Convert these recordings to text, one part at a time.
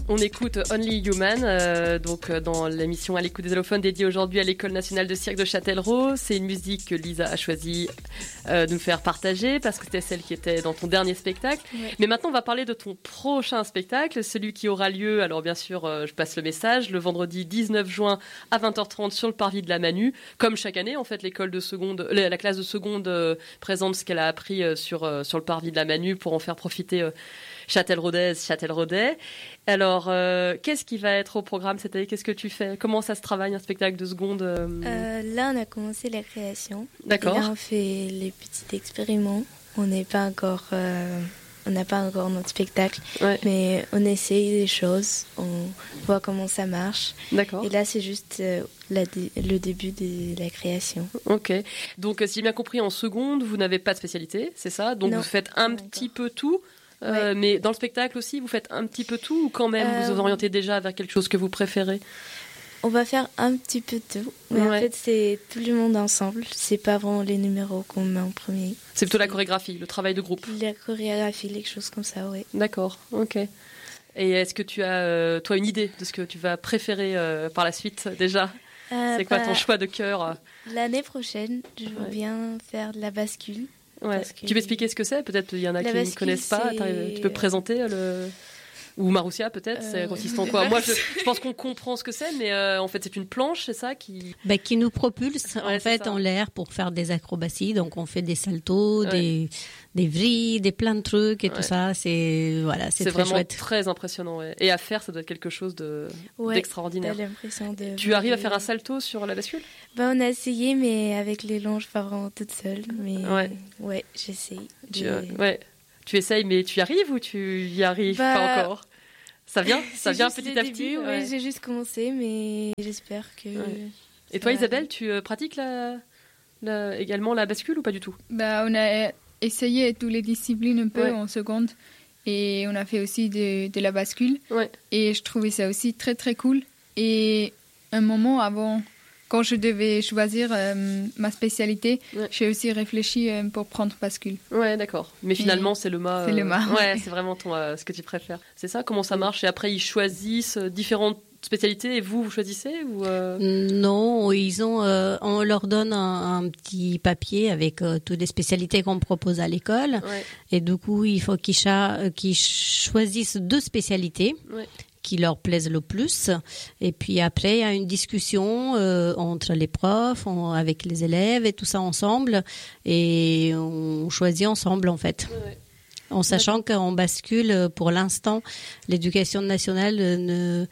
On écoute Only Human, dans l'émission À l'écoute des allophones dédiée aujourd'hui à l'École nationale de cirque de Châtellerault. C'est une musique que Lisa a choisi de nous faire partager parce que c'était celle qui était dans ton dernier spectacle. Ouais. Mais maintenant, on va parler de ton prochain spectacle, celui qui aura lieu, alors bien sûr, je passe le message, le vendredi 19 juin à 20h30 sur le parvis de la Manu. Comme chaque année, en fait, la classe de seconde présente ce qu'elle a appris sur le parvis de la Manu pour en faire profiter Châtelleraudais. Alors, qu'est-ce qui va être au programme cette année ? Qu'est-ce que tu fais ? Comment ça se travaille un spectacle de seconde Là, on a commencé la création. D'accord. Et là, on fait les petits expériments. On n'a pas encore notre spectacle, ouais. Mais on essaye des choses. On voit comment ça marche. D'accord. Et là, c'est juste le début de la création. Ok. Donc, si j'ai bien compris, en seconde, vous n'avez pas de spécialité, c'est ça ? Donc, vous faites un petit peu tout. Ouais. Mais dans le spectacle aussi, vous faites un petit peu tout ou quand même vous vous orientez déjà vers quelque chose que vous préférez ? On va faire un petit peu tout, mais en fait c'est tout le monde ensemble, c'est pas vraiment les numéros qu'on met en premier. C'est plutôt la chorégraphie, le travail de groupe. La chorégraphie, les choses comme ça, oui. D'accord, ok. Et est-ce que tu as, toi, une idée de ce que tu vas préférer par la suite déjà ? C'est quoi ton choix de cœur ? L'année prochaine, je veux bien faire de la bascule. Ouais. Tu peux expliquer ce que c'est ? Peut-être il y en a qui ne connaissent pas. Tu peux présenter ou Maroussia peut-être, c'est consistant en quoi ? Moi je pense qu'on comprend ce que c'est, mais en fait c'est une planche, c'est ça qui nous propulse en fait en l'air pour faire des acrobaties. Donc on fait des saltos, des vrilles, plein de trucs et tout ça. C'est très vraiment chouette. Très impressionnant. Ouais. Et à faire, ça doit être quelque chose d'extraordinaire. Tu arrives à faire un salto sur la bascule ? On a essayé, mais avec les longes, pas vraiment toute seule. Mais j'essaye. Tu essayes, mais tu y arrives ou tu y arrives pas encore ? Ça vient petit à petit. Oui, j'ai juste commencé, mais j'espère que... Ouais. Et toi, Isabelle, tu pratiques également la bascule ou pas du tout ? On a essayé toutes les disciplines un peu en seconde. Et on a fait aussi de la bascule. Ouais. Et je trouvais ça aussi très, très cool. Et un moment avant... Quand je devais choisir ma spécialité, j'ai aussi réfléchi pour prendre bascule. Ouais, d'accord. Mais finalement, c'est le mât. C'est le mât. Ouais, c'est vraiment ce que tu préfères. C'est ça ? Comment ça marche ? Et après, ils choisissent différentes spécialités et vous choisissez ou Non, on leur donne un petit papier avec toutes les spécialités qu'on propose à l'école. Ouais. Et du coup, il faut qu'ils choisissent 2 spécialités. Ouais. Qui leur plaisent le plus. Et puis après, il y a une discussion entre les profs, avec les élèves et tout ça ensemble. Et on choisit ensemble, en fait. Ouais. En sachant qu'en bascule, pour l'instant, l'éducation nationale,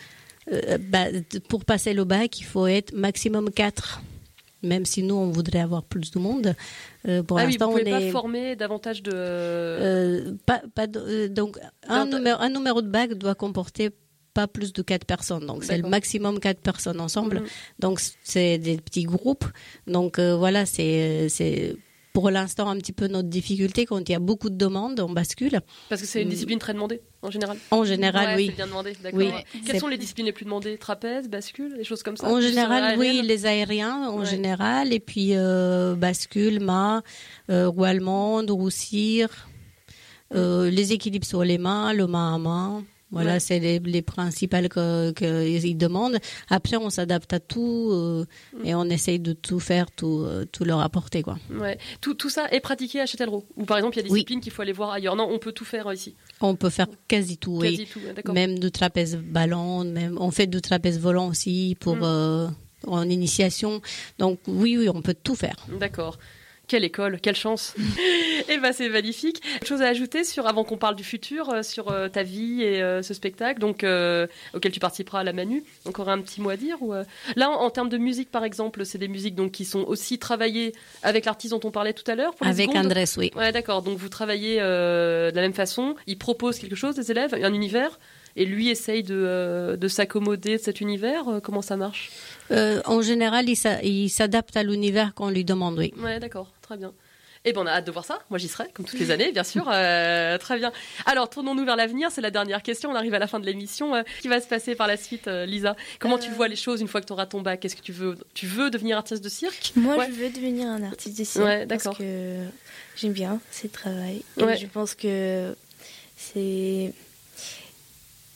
pour passer le bac, il faut être maximum 4. Même si nous, on voudrait avoir plus de monde. Pour l'instant, vous ne pouvez pas former davantage de... donc, un numéro de bac doit comporter pas plus de 4 personnes. Donc, c'est le maximum 4 personnes ensemble. Mmh. Donc, c'est des petits groupes. Donc, c'est pour l'instant un petit peu notre difficulté quand il y a beaucoup de demandes, on bascule. Parce que c'est une discipline très demandée, en général. En général, oui. C'est bien demandé, d'accord. Oui. Quelles sont les disciplines les plus demandées ? Trapèze, bascule, des choses comme ça ? En général, oui, les aériens, en général. Et puis, bascule, mât, roue allemande, roue cire, les équilibres sur les mains, le main à main. Voilà, c'est les principales qu'ils demandent. Après, on s'adapte à tout et on essaye de tout faire, tout leur apporter, quoi. Ouais. Tout ça est pratiqué à Châtellerault. Ou par exemple, il y a des disciplines qu'il faut aller voir ailleurs. Non, on peut tout faire ici. On peut faire quasi tout, oui. D'accord. Même du trapèze ballon, on fait du trapèze volant aussi pour en initiation. Donc oui, on peut tout faire. D'accord. Quelle école, quelle chance. Eh ben, c'est magnifique. Quelque chose à ajouter avant qu'on parle du futur, sur ta vie et ce spectacle donc, auquel tu participeras à la Manu. Encore un petit mot à dire ou, Là, en termes de musique, par exemple, c'est des musiques donc, qui sont aussi travaillées avec l'artiste dont on parlait tout à l'heure. Avec Andrés, oui. Ouais, d'accord. Donc, vous travaillez de la même façon. Il propose quelque chose, des élèves, un univers, et lui essaye de s'accommoder de cet univers. Comment ça marche ? En général, il s'adapte à l'univers qu'on lui demande, oui. Ouais, d'accord, très bien. Eh ben, on a hâte de voir ça. Moi, j'y serai, comme toutes les années, bien sûr. Très bien. Alors, tournons-nous vers l'avenir. C'est la dernière question. On arrive à la fin de l'émission. Qu'est-ce qui va se passer par la suite, Lisa ? Comment tu vois les choses une fois que tu auras ton bac ? Qu'est-ce que tu veux ? Tu veux devenir artiste de cirque ? Moi, je veux devenir un artiste de cirque. Ouais, d'accord. Parce que j'aime bien ce travail. Et je pense que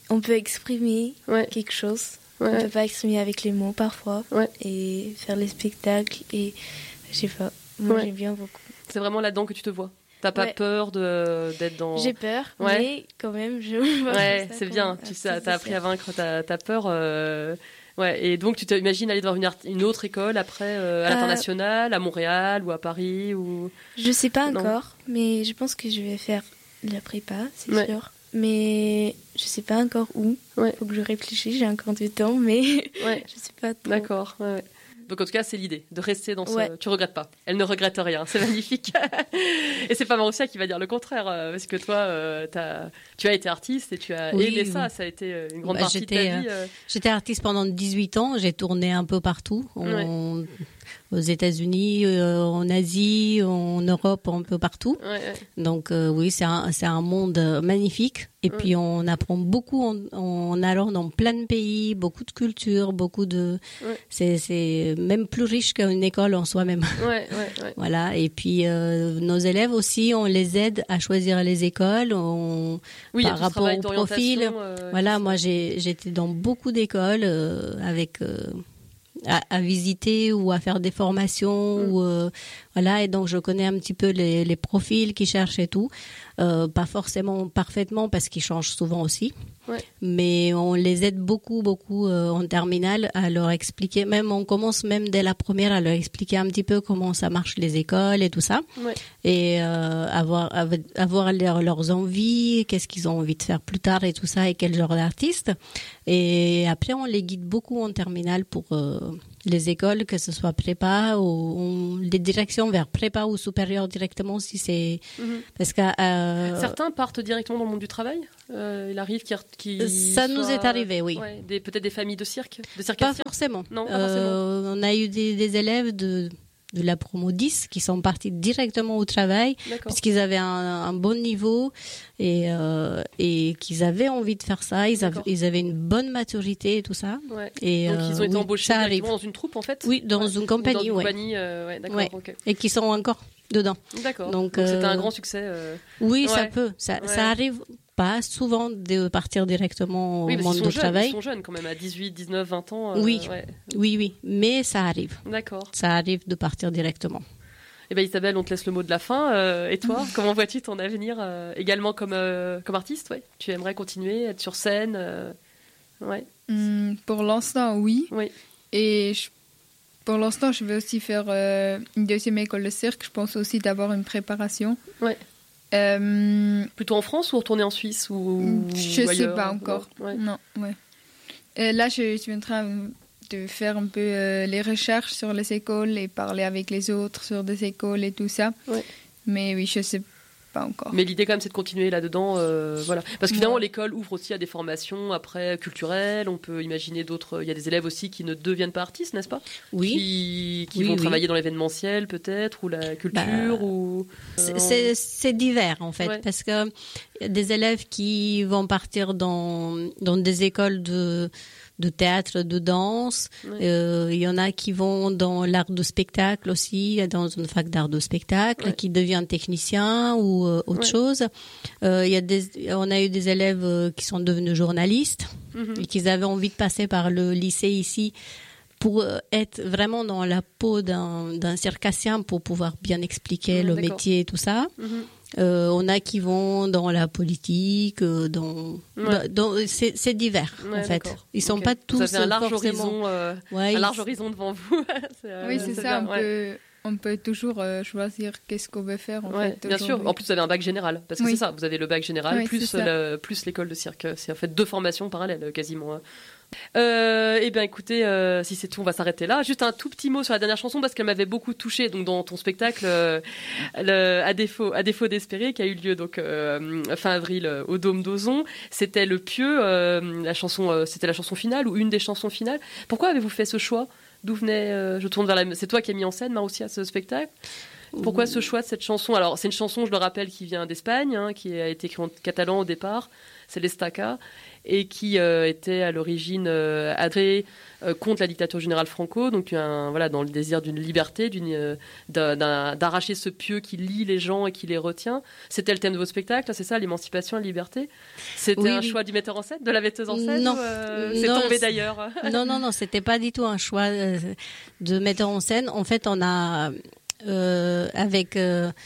on peut exprimer quelque chose. On ne peut pas exprimer avec les mots parfois. Et faire les spectacles. Et je sais pas, moi j'aime bien beaucoup. C'est vraiment là-dedans que tu te vois. T'as pas peur d'être dans... J'ai peur, mais quand même, je me vois. Ouais, c'est bien. Tu sais, t'as appris à vaincre ta peur. Et donc tu t'imagines aller devant une autre école après, à l'international, à Montréal ou à Paris ou... Je sais pas encore, mais je pense que je vais faire la prépa, c'est sûr. Mais je sais pas encore où. Faut que je réfléchisse, j'ai encore du temps, mais je sais pas trop. D'accord. Donc en tout cas, c'est l'idée de rester dans ce... Tu regrettes pas. Elle ne regrette rien. C'est magnifique. Et c'est pas Marussia qui va dire le contraire, parce que toi, tu as été artiste et tu as aimé ça. Ça a été une grande partie de ta vie. J'étais artiste pendant 18 ans. J'ai tourné un peu partout. Aux États-Unis, en Asie, en Europe, un peu partout. Donc oui, c'est un monde magnifique. Et puis on apprend beaucoup en allant dans plein de pays, beaucoup de cultures, beaucoup de... C'est même plus riche qu'une école en soi-même. Voilà. Et puis nos élèves aussi, on les aide à choisir les écoles par rapport au profil. Voilà, moi j'étais dans beaucoup d'écoles avec... à visiter ou à faire des formations voilà, et donc je connais un petit peu les profils qu'ils cherchent et tout, pas forcément parfaitement parce qu'ils changent souvent aussi, mais on les aide beaucoup en terminale à leur expliquer, même on commence même dès la première à leur expliquer un petit peu comment ça marche les écoles et tout ça, et avoir leurs envies, qu'est-ce qu'ils ont envie de faire plus tard et tout ça, et quel genre d'artiste. Et après on les guide beaucoup en terminale pour les écoles, que ce soit prépa ou les directions vers prépa ou supérieur directement, si c'est... Parce que... Certains partent directement dans le monde du travail. Il arrive ça nous est arrivé, oui. Peut-être des familles de cirque. Pas forcément. Non, pas forcément. On a eu des élèves de la promo 10 qui sont partis directement au travail parce qu'ils avaient un bon niveau et qu'ils avaient envie de faire ça. Ils avaient une bonne maturité et tout ça. Et donc ils ont été embauchés directement dans une troupe en fait. Oui, dans une compagnie. D'accord. Okay. Et qui sont encore dedans. D'accord. Donc c'était un grand succès. Oui, ça peut. Ça arrive pas souvent de partir directement au monde du travail. Ils sont jeunes quand même, à 18, 19, 20 ans. Oui, mais ça arrive. D'accord. Ça arrive de partir directement. Eh bien Isabelle, on te laisse le mot de la fin. Et toi, comment vois-tu ton avenir également comme artiste? Tu aimerais continuer, être sur scène? Pour l'instant, oui. Et pour l'instant, je vais aussi faire une deuxième école de cirque. Je pense aussi d'avoir une préparation. Plutôt en France ou retourner en Suisse ou je ne sais pas encore. Non, là, je suis en train de faire un peu les recherches sur les écoles et parler avec les autres sur des écoles et tout ça. Mais oui, je ne sais pas encore. Mais l'idée quand même, c'est de continuer là-dedans. Voilà. Parce que finalement, l'école ouvre aussi à des formations après culturelles. On peut imaginer d'autres... Il y a des élèves aussi qui ne deviennent pas artistes, n'est-ce pas? Oui. Qui vont travailler dans l'événementiel peut-être, ou la culture ou... C'est divers en fait, parce que y a des élèves qui vont partir dans des écoles de théâtre, de danse. Il y en a qui vont dans l'art de spectacle aussi, dans une fac d'art de spectacle, qui devient technicien ou autre chose. On a eu des élèves qui sont devenus journalistes et qui avaient envie de passer par le lycée ici pour être vraiment dans la peau d'un circassien pour pouvoir bien expliquer le métier et tout ça. On a qui vont dans la politique, c'est divers en fait. Ils sont pas tous vous avez un large forcément... un large horizon devant vous. Oui, c'est ça. On peut toujours choisir qu'est-ce qu'on veut faire en fait. Bien sûr. En plus, vous avez un bac général, parce que c'est ça. Vous avez le bac général plus l'école de cirque. C'est en fait 2 formations parallèles quasiment. Eh bien écoutez, si c'est tout, on va s'arrêter là. Juste un tout petit mot sur la dernière chanson parce qu'elle m'avait beaucoup touchée. Donc dans ton spectacle, à défaut d'espérer, qui a eu lieu donc fin avril au Dôme d'Ozon, c'était Le Pieu, c'était la chanson finale ou une des chansons finales. Pourquoi avez-vous fait ce choix? D'où venait je tourne vers c'est toi qui as mis en scène Marussia ce spectacle? Pourquoi ce choix de cette chanson? Alors c'est une chanson, je le rappelle, qui vient d'Espagne, qui a été écrite en catalan au départ. c'est l'Estaca, et qui était à l'origine contre la dictature générale Franco, donc dans le désir d'une liberté, d'arracher ce pieu qui lie les gens et qui les retient. C'était le thème de vos spectacles, c'est ça, l'émancipation et la liberté. C'était un choix du metteur en scène, de la metteuse en scène, non, c'est tombé d'ailleurs? Non, c'était pas du tout un choix de metteur en scène. En fait, on a avec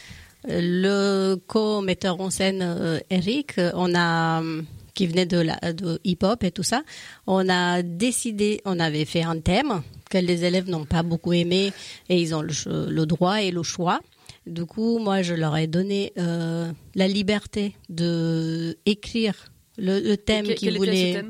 le co-metteur en scène Eric, qui venait de hip-hop et tout ça, on a décidé, on avait fait un thème que les élèves n'ont pas beaucoup aimé et ils ont le droit et le choix. Du coup, moi, je leur ai donné la liberté de écrire le thème qu'ils voulaient. Quel était ce thème ?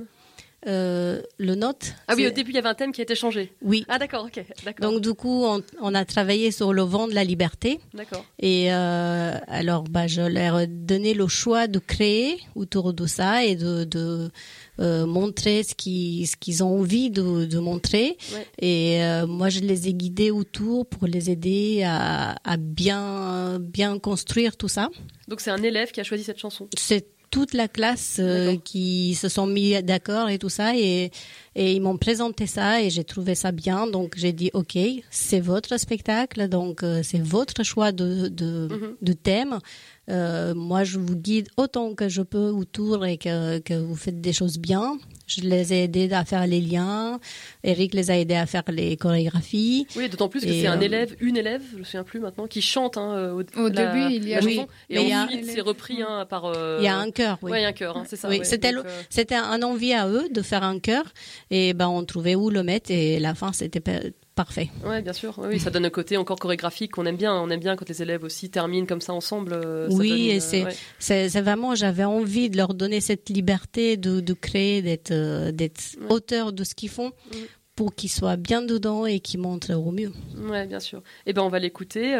Le note. Ah oui, au début, il y avait un thème qui a été changé. Oui. Ah d'accord, ok. D'accord. Donc du coup, on a travaillé sur le vent de la liberté. D'accord. Et alors, je leur ai donné le choix de créer autour de ça et de montrer ce qu'ils ont envie de montrer. Ouais. Et moi, je les ai guidés autour pour les aider à bien construire tout ça. Donc c'est un élève qui a choisi cette chanson. C'est toute la classe qui se sont mis d'accord et tout ça, et ils m'ont présenté ça et j'ai trouvé ça bien, donc j'ai dit ok, c'est votre spectacle, donc c'est votre choix de thème. Moi, je vous guide autant que je peux autour et que vous faites des choses bien. Je les ai aidés à faire les liens. Eric les a aidés à faire les chorégraphies. Oui, d'autant plus que c'est une élève, je me souviens plus maintenant, qui chante au début, il y a chanson, et ensuite c'est repris par. Il y a un chœur, oui. Oui, il y a un chœur, c'est ça. Oui, ouais. C'était un envie à eux de faire un chœur, et on trouvait où le mettre, et la fin c'était parfait. Oui, bien sûr. Oui, ça donne un côté encore chorégraphique qu'on aime bien. On aime bien quand les élèves aussi terminent comme ça ensemble. Oui, et c'est vraiment, j'avais envie de leur donner cette liberté de créer, d'être auteur de ce qu'ils font. Pour qu'ils soient bien dedans et qu'ils montrent au mieux. Ouais, bien sûr. On va l'écouter.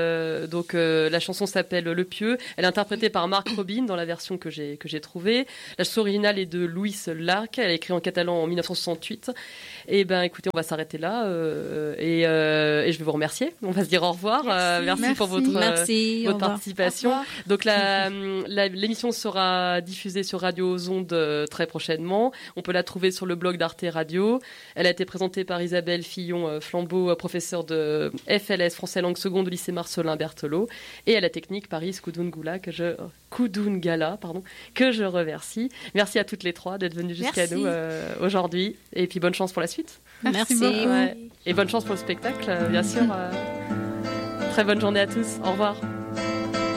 La chanson s'appelle Le Pieu. Elle est interprétée par Marc Robin dans la version que j'ai trouvée. La chanson originale est de Luis Larc. Elle est écrite en catalan en 1968. Écoutez, on va s'arrêter là et je vais vous remercier. On va se dire au revoir. Merci pour votre participation. Donc l'émission sera diffusée sur Radio aux Ondes très prochainement. On peut la trouver sur le blog d'Arte Radio. Elle a été présentée par Isabelle Fillon-Flambeau, professeure de FLS, français langue seconde au lycée Marcelin Berthelot, et à la technique Paris Koudoungala, que je remercie. Merci à toutes les trois d'être venues jusqu'à nous aujourd'hui, et puis bonne chance pour la suite. Merci. Et bonne chance pour le spectacle, bien sûr. Très bonne journée à tous. Au revoir.